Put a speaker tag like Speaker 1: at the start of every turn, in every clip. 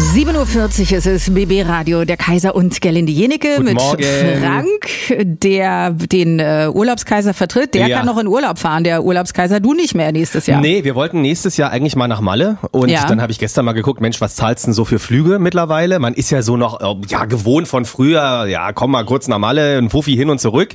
Speaker 1: 7:40 Uhr ist es, BB Radio, der Kaiser und Gerlinde Jenike mit
Speaker 2: Morgen.
Speaker 1: Frank, der den Urlaubskaiser vertritt. Der kann noch in Urlaub fahren, der Urlaubskaiser, du nicht mehr nächstes Jahr.
Speaker 2: Nee, wir wollten nächstes Jahr eigentlich mal nach Malle und dann habe ich gestern mal geguckt, Mensch, was zahlst du denn so für Flüge mittlerweile? Man ist ja so noch gewohnt von früher, komm mal kurz nach Malle, ein Fuffi hin und zurück.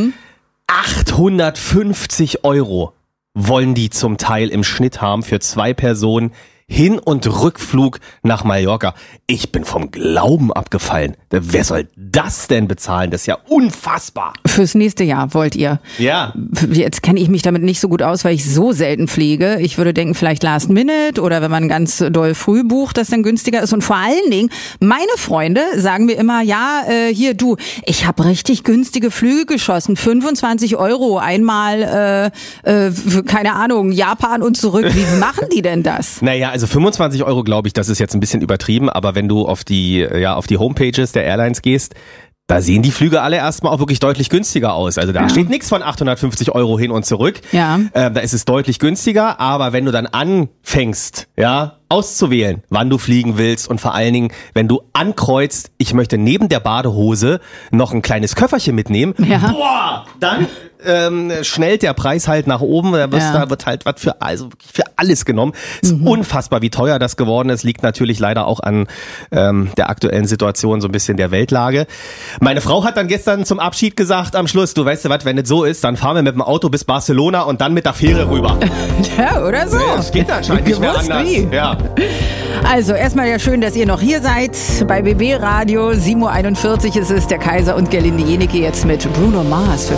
Speaker 2: 850 € wollen die zum Teil im Schnitt haben für 2 Personen. Hin- und Rückflug nach Mallorca. Ich bin vom Glauben abgefallen. Wer soll das denn bezahlen? Das ist ja unfassbar.
Speaker 1: Fürs nächste Jahr wollt ihr?
Speaker 2: Ja.
Speaker 1: Jetzt kenne ich mich damit nicht so gut aus, weil ich so selten fliege. Ich würde denken, vielleicht Last Minute oder wenn man ganz doll früh bucht, das dann günstiger ist. Und vor allen Dingen, meine Freunde sagen mir immer, hier du, ich habe richtig günstige Flüge geschossen. 25 € einmal, keine Ahnung, Japan und zurück. Wie machen die denn das?
Speaker 2: Naja, also 25 € glaube ich, das ist jetzt ein bisschen übertrieben, aber wenn du auf die Homepages der Airlines gehst, da sehen die Flüge alle erstmal auch wirklich deutlich günstiger aus. Also da steht nichts von 850 € hin und zurück.
Speaker 1: Ja.
Speaker 2: Da ist es deutlich günstiger, aber wenn du dann anfängst, auszuwählen, wann du fliegen willst und vor allen Dingen, wenn du ankreuzt, ich möchte neben der Badehose noch ein kleines Köfferchen mitnehmen, dann schnellt der Preis halt nach oben, da wird halt was für alles genommen. Ist unfassbar, wie teuer das geworden ist, liegt natürlich leider auch an der aktuellen Situation, so ein bisschen der Weltlage. Meine Frau hat dann gestern zum Abschied gesagt am Schluss, du weißt ja was, wenn es so ist, dann fahren wir mit dem Auto bis Barcelona und dann mit der Fähre rüber.
Speaker 1: Ja, oder so.
Speaker 2: Ja, das geht anscheinend nicht mehr anders.
Speaker 1: Wie?
Speaker 2: Ja.
Speaker 1: Also erstmal ja schön, dass ihr noch hier seid bei BB Radio. 7:41 Uhr ist es, der Kaiser und Gerlinde Jenike jetzt mit Bruno Mars.